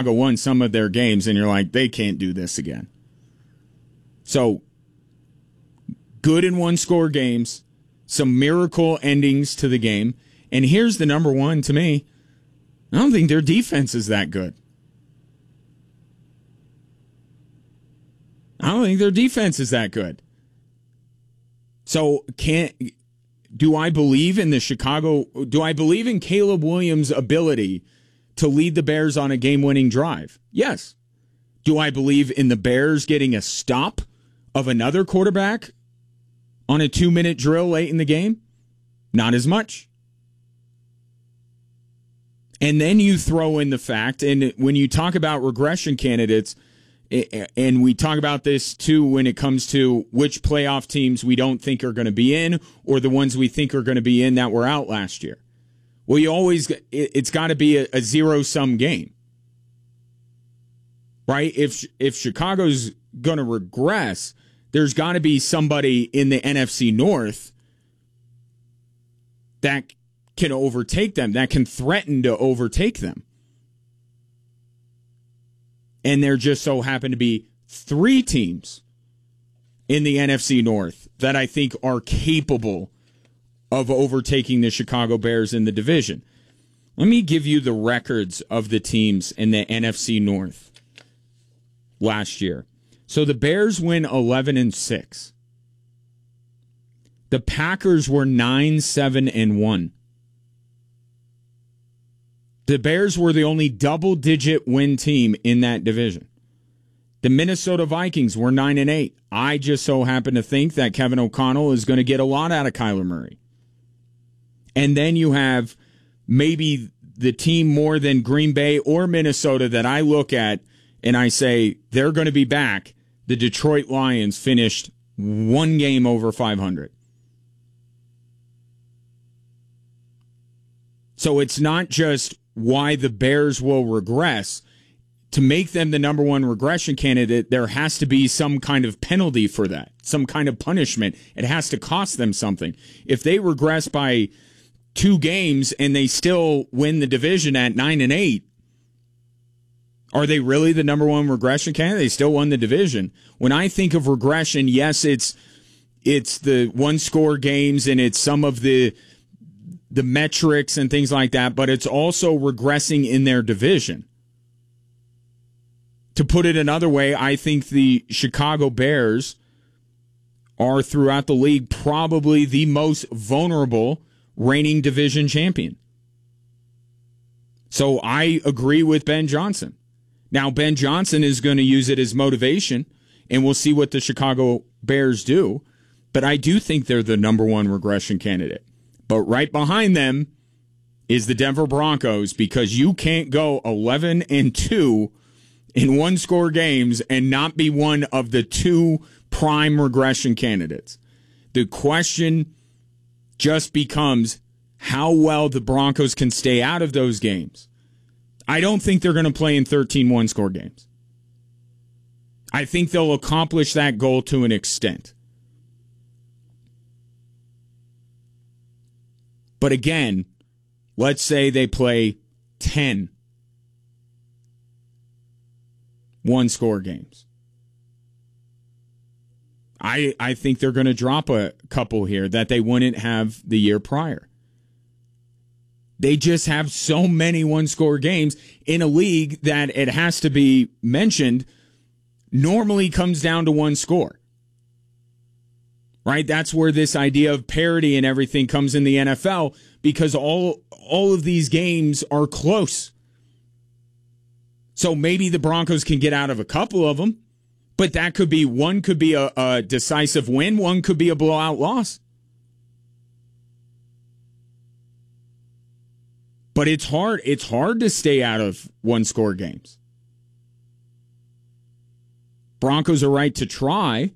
Chicago won some of their games, and you're like, they can't do this again. So, good in one-score games, some miracle endings to the game, and here's the number one to me. I don't think their defense is that good. I don't think their defense is that good. So, do I believe in Caleb Williams' ability to lead the Bears on a game-winning drive? Yes. Do I believe in the Bears getting a stop of another quarterback on a 2-minute drill late in the game? Not as much. And then you throw in the fact, and when you talk about regression candidates, and we talk about this too when it comes to which playoff teams we don't think are going to be in or the ones we think are going to be in that were out last year. Well, it's got to be a zero-sum game, right? If Chicago's going to regress, there's got to be somebody in the NFC North that can overtake them, that can threaten to overtake them. And there just so happen to be 3 teams in the NFC North that I think are capable of overtaking the Chicago Bears in the division. Let me give you the records of the teams in the NFC North last year. So the Bears win 11-6. The Packers were 9-7-1. The Bears were the only double-digit win team in that division. The Minnesota Vikings were 9-8. I just so happen to think that Kevin O'Connell is going to get a lot out of Kyler Murray. And then you have maybe the team more than Green Bay or Minnesota that I look at and I say they're going to be back. The Detroit Lions finished 1 game over 500. So it's not just why the Bears will regress. To make them the number one regression candidate, there has to be some kind of penalty for that, some kind of punishment. It has to cost them something. If they regress by 2 games and they still win the division at 9-8, are they really the number one regression candidate? They still won the division. When I think of regression, yes, it's the one-score games and it's some of the metrics and things like that, but it's also regressing in their division. To put it another way, I think the Chicago Bears are throughout the league probably the most vulnerable reigning division champion. So I agree with Ben Johnson. Now, Ben Johnson is going to use it as motivation, and we'll see what the Chicago Bears do, but I do think they're the number one regression candidate. But right behind them is the Denver Broncos, because you can't go 11-2 in one-score games and not be one of the 2 prime regression candidates. The question just becomes how well the Broncos can stay out of those games. I don't think they're going to play in 13 one-score games. I think they'll accomplish that goal to an extent. But again, let's say they play 10 one-score games. I think they're going to drop a couple here that they wouldn't have the year prior. They just have so many one-score games in a league that, it has to be mentioned, normally comes down to 1 score. Right? That's where this idea of parity and everything comes in the NFL, because all of these games are close. So maybe the Broncos can get out of a couple of them, but that could be, one could be a decisive win, one could be a blowout loss. But it's hard to stay out of one-score games. Broncos are right to try.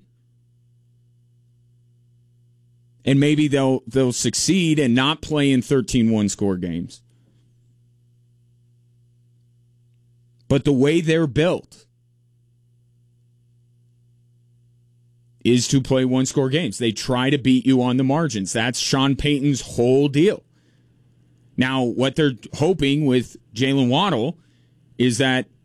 And maybe they'll succeed and not play in 13 one-score games. But the way they're built is to play one-score games. They try to beat you on the margins. That's Sean Payton's whole deal. Now, what they're hoping with Jalen Waddle is that